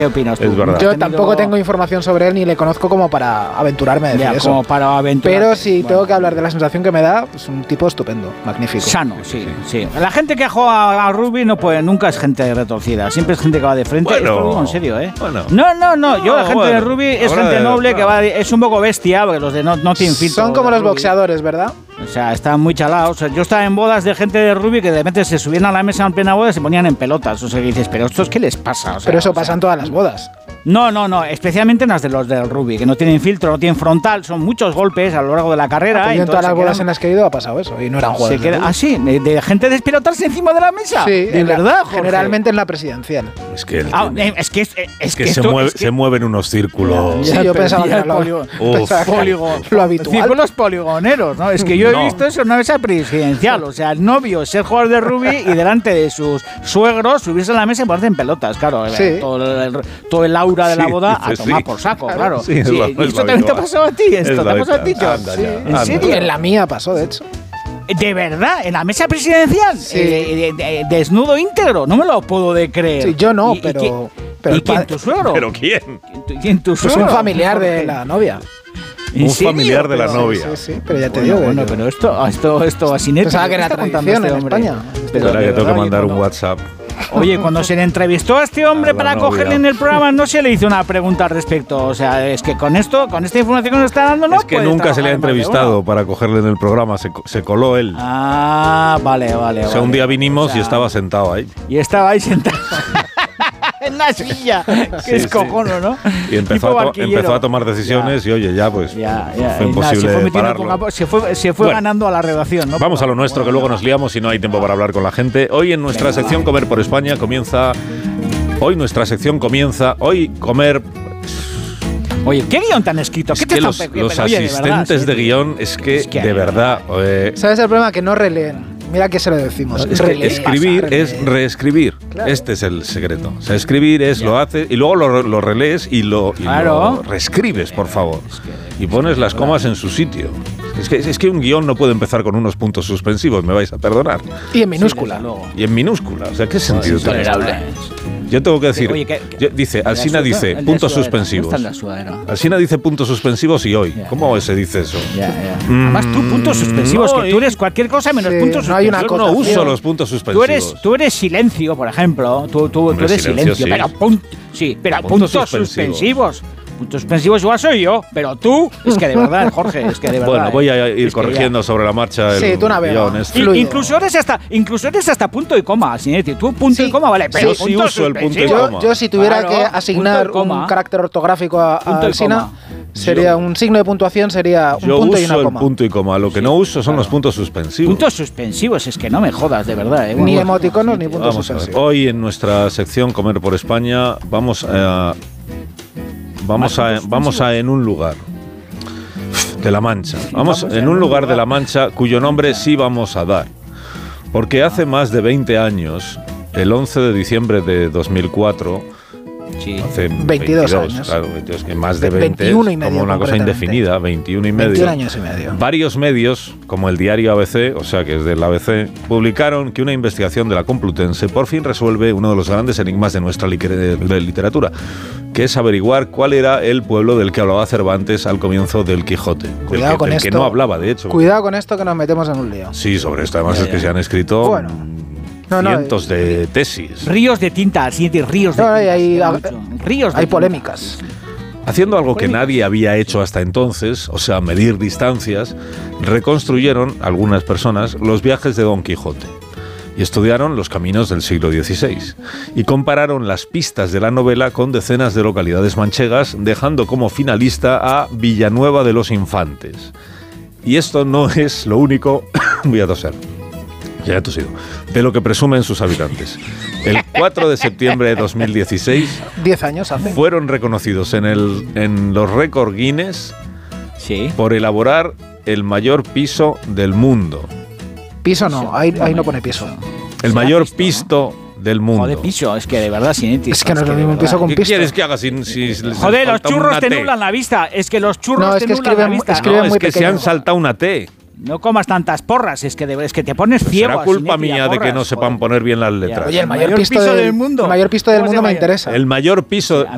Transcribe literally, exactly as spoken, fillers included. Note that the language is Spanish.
¿Qué opinas tú? Es verdad. Yo tampoco tengo información sobre él ni le conozco como para aventurarme a decir Ya, eso. como para aventurar. Pero si Bueno. tengo que hablar de la sensación que me da, es un tipo estupendo, magnífico. Sano, sí, sí. La gente que juega a rugby no puede, nunca es gente retorcida, siempre es gente que va de frente. Bueno, Esto lo digo en serio, ¿eh? bueno. No, no, no. Yo la No, gente bueno, de rugby es habrá gente de- noble que claro. va, de- es un poco bestia, porque los de no, no tienen filtro. Son como de los rugby. boxeadores, ¿verdad? O sea, están muy chalados. O sea, yo estaba en bodas de gente de rugby que de repente se subían a la mesa en plena boda y se ponían en pelotas. O sea, que dices, pero ¿estos qué les pasa? O sea, Pero eso o sea, pasa en todas las bodas. No, no, no. Especialmente en las de los del rugby, que no tienen filtro, no tienen frontal. Son muchos golpes a lo largo de la carrera. Yo en entonces todas las se bodas quedan- en las que he ido ha pasado eso. Y no eran se jugadores. de queda, rugby. ah, sí, de, de gente despelotarse encima de la mesa. Sí, de en la- verdad, Jorge. generalmente en la presidencial. Es que, el- Ah, eh, es que es, es es que, que, se, esto- mueve, es que- se mueven unos círculos. Sí, yo pensaba que ya era lo, polígono. pensaba que era Polígono. lo habitual. Círculos poligoneros, ¿no? Es que yo he No. visto eso en una mesa presidencial. O sea, el novio ser jugador de rugby y delante de sus suegros subirse a la mesa y ponerse en pelotas, claro. Sí. Todo, el, todo el aura de la Sí, boda a dices, tomar sí. por saco, claro. Sí, es Sí, lo- ¿y es lo esto también te ha habitual. pasado a ti? Es ¿Esto lo te ha pasado a ti, habitual. John? Anda ya, ¿En anda. serio? Y en la mía pasó, de hecho. ¿De verdad? ¿En la mesa presidencial? Sí. Eh, de- de- desnudo íntegro. No me lo puedo de creer. Sí, yo no, ¿Y- y pero- quién- pero ¿Y el quién? padre- ¿Tu suegro? ¿Pero quién? ¿Quién tu- ¿Quién tu Pues suegro? un familiar de Jorge? la novia. ¿En Un serio? familiar de la Pero- novia. Sí, sí, pero ya te Bueno, digo. bueno, que- pero esto, esto, esto así neto. Pensaba que ¿qué era está contando tradición este en hombre? España. Pero Espera de que tengo que verdad, mandar oye, un cuando- WhatsApp. Oye, cuando se le entrevistó a este hombre A la para novia. cogerle en el programa, no se le hizo una pregunta al respecto. O sea, es que con esto, con esta información que nos está dando, no es que puede nunca se le ha trabajar más de entrevistado uno. para cogerle en el programa, se, co- se coló él. Ah, vale, vale. o sea, vale. un día vinimos O sea, y estaba sentado ahí. Y estaba ahí sentado. En la silla. Que Sí, es sí. cojono, ¿no? Y empezó Tipo a, to- barquillero. empezó a tomar decisiones y oye, ya pues Ya, ya. fue y nada, imposible se fue, metiendo pararlo. poco a- se fue, se fue Bueno, ganando a la redacción, ¿no? Vamos a lo nuestro, que luego nos liamos y no hay tiempo para hablar con la gente. Hoy en nuestra Venga, sección va. Comer por España comienza... Hoy nuestra sección comienza... Hoy comer... Oye, ¿qué guión tan escrito? Es ¿Qué te que están los, pe- los pero, oye, de verdad, asistentes sí, de tío. guión es que, Es que- de verdad... eh, ¿Sabes el problema? Que no releen. Mira que se lo decimos. es que Relee, escribir pasa, es relee. reescribir. Claro. Este es el secreto. O sea, escribir es lo haces y luego lo, lo relees y, lo, y Claro. lo reescribes, por favor. Es que- Y pones las comas en su sitio. Es que, es que un guión no puede empezar con unos puntos suspensivos, me vais a perdonar. Y en minúscula. Sí, desde luego. Y en minúscula. O sea, ¿qué sentido tiene esto? Intolerable. Yo tengo que decir, Oye, ¿qué- yo- dice, ¿La Alsina sudadera? dice El de puntos sudadera. suspensivos. ¿Dónde está la sudadera? Alsina dice puntos suspensivos y hoy. Ya, ¿Cómo ya. se dice eso? Ya, ya. Mm, Además, tú puntos suspensivos, no, que tú y- eres cualquier cosa menos Sí, puntos no hay una Yo suspensivos. no acotación. uso los puntos Tú suspensivos. eres, tú eres silencio, por ejemplo. Tú, tú, tú Hombre, eres silencio, silencio, sí. pero, pun- sí, pero Puntos puntos, suspensivos. suspensivos. Puntos suspensivos igual soy yo, pero tú, es que de verdad, Jorge, es que de verdad. Bueno, voy a eh, ir es que corrigiendo sobre la marcha el Sí, tú navega. guión este. ya- fluido. I- incluso eres hasta, incluso eres hasta punto y coma, sin decir, tú punto Sí, y coma, vale, pero yo sí puntos uso el punto y suspensivos. coma. Yo, yo si tuviera Claro, que punto asignar y coma. un carácter ortográfico a, a Punto y Alsina, coma. sería un signo de puntuación, sería un Yo punto uso y una el coma. punto y coma. Lo que Sí, no uso son claro. los puntos suspensivos. Puntos suspensivos, es que no me jodas, de verdad. eh. Ni Bueno, emoticonos ni puntos Vamos a ver. suspensivos. Hoy en nuestra sección Comer por España vamos a vamos Más a puntos vamos a en un lugar de La Mancha. Vamos vamos en un lugar de La Mancha cuyo nombre sí vamos a dar. Porque hace más de veinte años, el once de diciembre de dos mil cuatro, sí. hace veintidós años. claro, veintidós, que más de Ve- veinte veintiuno y es medio, como una cosa concretamente. indefinida, veintiuno y medio. veintiún años y medio. Varios medios, como el diario A B C, o sea que es del A B C, publicaron que una investigación de la Complutense por fin resuelve uno de los grandes enigmas de nuestra lique- de literatura, que es averiguar cuál era el pueblo del que hablaba Cervantes al comienzo del Quijote. Del Cuidado que, con del esto. que no hablaba, de hecho. Cuidado con esto que nos metemos en un lío. Sí, sobre esto además Ya, es que ya. se han escrito Bueno. mm, No, no, cientos de tesis. Ríos de tinta, sí, de ríos de No, tinta. hay- sí, hay- mucho. Ríos de Hay tinta. polémicas. Haciendo algo que Polémicas. nadie había hecho hasta entonces, o sea, medir distancias, reconstruyeron algunas personas los viajes de Don Quijote y estudiaron los caminos del siglo dieciséis y compararon las pistas de la novela con decenas de localidades manchegas, dejando como finalista a Villanueva de los Infantes. Y esto no es lo único, voy a toser, ya he tosido, de lo que presumen sus habitantes. El cuatro de septiembre de dos mil dieciséis Diez años hace. fueron reconocidos en, el, en los récord Guinness Sí. por elaborar el mayor piso del mundo. Piso no, ahí, ahí no pone piso. El Será mayor pisto, pisto del mundo. Joder, piso, es que de verdad, Sinetti. Es que no es lo de mismo un verdad. piso con ¿Qué pisto. quieres que haga si, si les Joder, los falta churros una te T? nublan la vista. Es que los churros No, es te que nublan escriben- la vista. escriben No, es muy que se pequeño. han saltado una T. No comas tantas porras, es que, de- es que te pones ciego. Será culpa Sinetti, a mía de que porras, no sepan joder. poner bien las letras. Oye, el El mayor, mayor pisto, piso del, del mundo. el mayor pisto del ¿Cómo se mundo me llama? interesa. El mayor piso... A